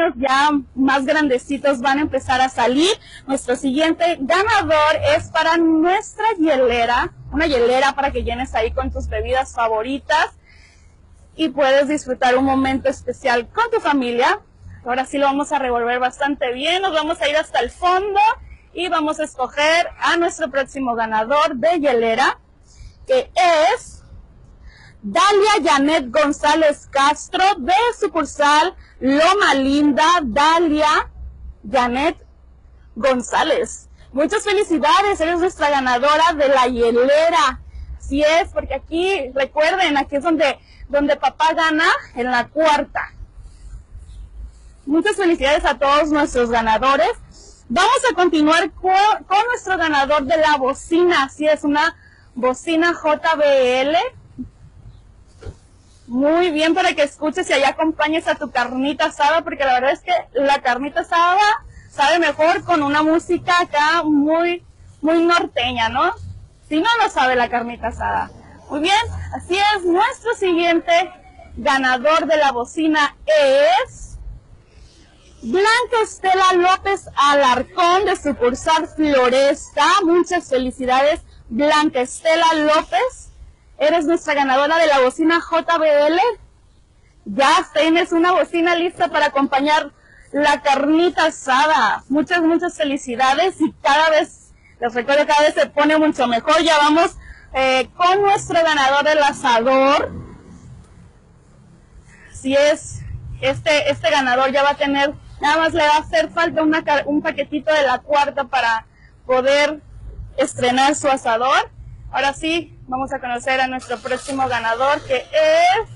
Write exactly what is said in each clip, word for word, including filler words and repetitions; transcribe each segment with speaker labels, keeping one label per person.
Speaker 1: años ya más grandecitos van a empezar a salir. Nuestro siguiente ganador es para nuestra hielera, una hielera para que llenes ahí con tus bebidas favoritas y puedes disfrutar un momento especial con tu familia. Ahora sí lo vamos a revolver bastante bien, nos vamos a ir hasta el fondo y vamos a escoger a nuestro próximo ganador de hielera, que es Dalia Janet González Castro, de sucursal Loma Linda. Dalia Janet González, muchas felicidades, eres nuestra ganadora de la hielera. Así es, porque aquí, recuerden, aquí es donde, donde papá gana, en la cuarta. Muchas felicidades a todos nuestros ganadores. Vamos a continuar con, con nuestro ganador de la bocina. Así es, una bocina J B L. Muy bien, para que escuches y allá acompañes a tu carnita asada, porque la verdad es que la carnita asada sabe mejor con una música acá muy, muy norteña, ¿no? Si no, no sabe la carnita asada. Muy bien, así es, nuestro siguiente ganador de la bocina es Blanca Estela López Alarcón, de sucursal Floresta. Muchas felicidades, Blanca Estela López. Eres nuestra ganadora de la bocina J B L. Ya tienes una bocina lista para acompañar la carnita asada. Muchas, muchas felicidades y cada vez, les recuerdo, cada vez se pone mucho mejor. Ya vamos eh, con nuestro ganador del asador. Así es, este, este ganador ya va a tener, nada más le va a hacer falta una, un paquetito de la cuarta para poder estrenar su asador. Ahora sí, vamos a conocer a nuestro próximo ganador, que es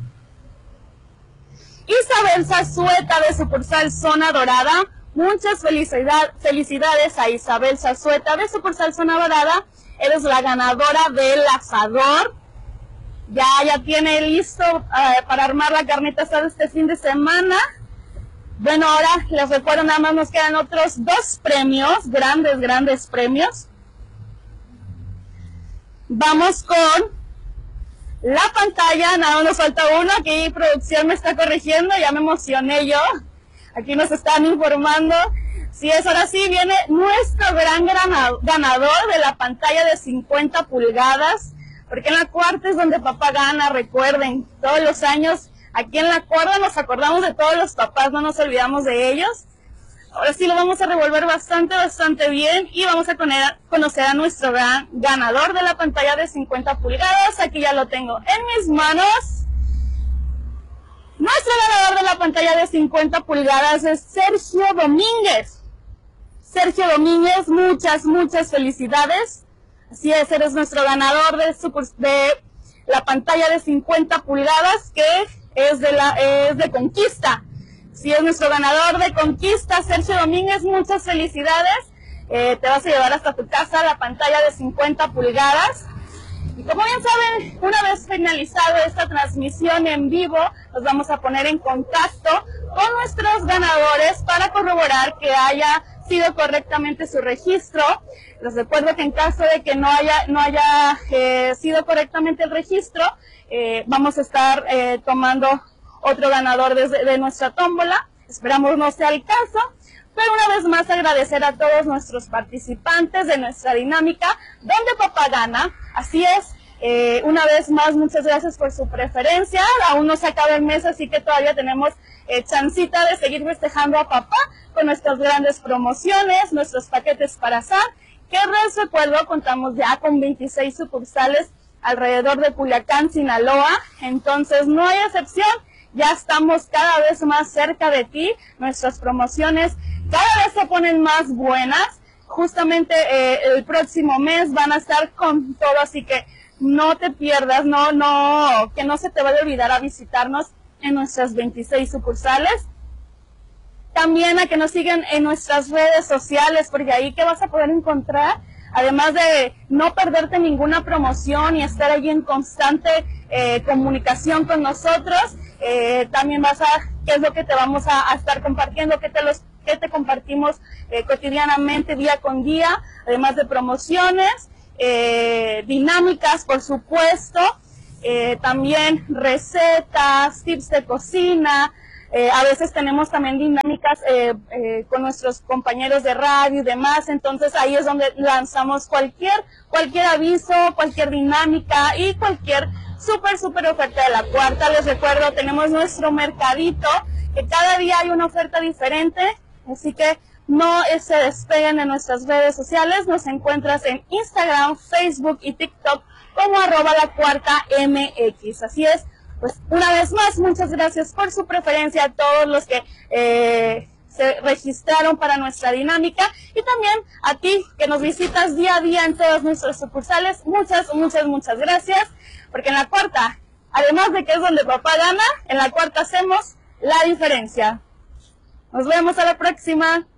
Speaker 1: Isabel Zazueta, de sucursal Zona Dorada. Muchas felicidad, felicidades a Isabel Zazueta, de sucursal Zona Dorada. Eres la ganadora del asador. Ya, ya tiene listo uh, para armar la carnita asada este fin de semana. Bueno, ahora les recuerdo, nada más nos quedan otros dos premios, grandes, grandes premios. Vamos con la pantalla, nada más nos falta uno, aquí producción me está corrigiendo, ya me emocioné yo, aquí nos están informando. Si es, ahora sí viene nuestro gran ganador de la pantalla de cincuenta pulgadas, porque en la cuarta es donde papá gana, recuerden, todos los años aquí en la cuarta nos acordamos de todos los papás, no nos olvidamos de ellos. Ahora sí lo vamos a revolver bastante, bastante bien y vamos a conocer a nuestro gran ganador de la pantalla de cincuenta pulgadas. Aquí ya lo tengo en mis manos. Nuestro ganador de la pantalla de cincuenta pulgadas es Sergio Domínguez. Sergio Domínguez, muchas, muchas felicidades. Así es, eres nuestro ganador de, su, de la pantalla de cincuenta pulgadas, que es de, la, es de Conquista. Si es nuestro ganador de Conquista, Sergio Domínguez, muchas felicidades. Eh, te vas a llevar hasta tu casa la pantalla de cincuenta pulgadas. Y como bien saben, una vez finalizado esta transmisión en vivo, nos vamos a poner en contacto con nuestros ganadores para corroborar que haya sido correctamente su registro. Les recuerdo que en caso de que no haya, no haya eh, sido correctamente el registro, eh, vamos a estar eh, tomando otro ganador de, de nuestra tómbola. Esperamos no sea el caso, pero una vez más agradecer a todos nuestros participantes de nuestra dinámica donde papá gana. Así es, eh, una vez más muchas gracias por su preferencia. Aún no se acaba el mes, así que todavía tenemos eh, chancita de seguir festejando a papá con nuestras grandes promociones, nuestros paquetes para asar, que les recuerdo contamos ya con veintiséis sucursales alrededor de Culiacán, Sinaloa. Entonces no hay excepción. Ya estamos cada vez más cerca de ti, nuestras promociones cada vez se ponen más buenas. Justamente eh, el próximo mes van a estar con todo, así que no te pierdas, no, no, que no se te vaya a olvidar a visitarnos en nuestras veintiséis sucursales. También a que nos sigan en nuestras redes sociales, porque ahí que vas a poder encontrar, además de no perderte ninguna promoción y estar allí en constante eh, comunicación con nosotros, eh, también vas a, qué es lo que te vamos a, a estar compartiendo, que te, los, que te compartimos eh, cotidianamente, día con día, además de promociones, eh, dinámicas, por supuesto, eh, también recetas, tips de cocina, Eh, a veces tenemos también dinámicas eh, eh, con nuestros compañeros de radio y demás, entonces ahí es donde lanzamos cualquier, cualquier aviso, cualquier dinámica y cualquier súper, súper oferta de la cuarta. Les recuerdo, tenemos nuestro mercadito, que cada día hay una oferta diferente, así que no se despeguen de nuestras redes sociales. Nos encuentras en Instagram, Facebook y TikTok como arroba la cuarta M X. Así es. Pues una vez más, muchas gracias por su preferencia a todos los que eh, se registraron para nuestra dinámica y también a ti que nos visitas día a día en todos nuestros sucursales. Muchas, muchas, muchas gracias, porque en la cuarta, además de que es donde papá gana, en la cuarta hacemos la diferencia. Nos vemos a la próxima.